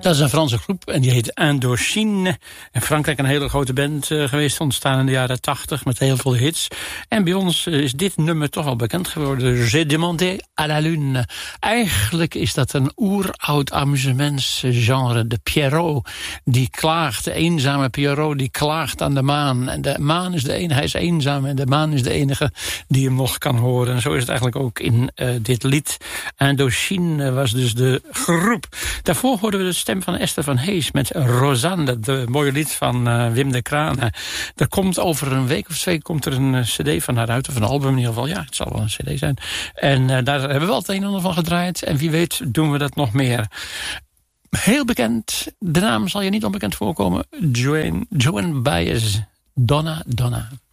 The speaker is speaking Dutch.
Dat is een Franse groep en die heet Indochine. In Frankrijk een hele grote band geweest, ontstaan in de jaren 80 met heel veel hits. En bij ons is dit nummer toch al bekend geworden. J'ai demandé à la lune. Eigenlijk is dat een oeroud amusementsgenre. De Pierrot die klaagt, de eenzame Pierrot die klaagt aan de maan. En de maan is de enige, hij is eenzaam en de maan is de enige die hem nog kan horen. En zo is het eigenlijk ook in dit lied. Indochine was dus de groep. Daarvoor hoorden we de stem van Esther van Hees met Rosanne, de mooie lied van Wim de Kranen. Er komt over een week of twee komt er een cd van haar uit, of een album in ieder geval. Ja, het zal wel een cd zijn. En daar hebben we al het een en ander van gedraaid. En wie weet doen we dat nog meer. Heel bekend, de naam zal je niet onbekend voorkomen. Joan Baez, Donna Donna.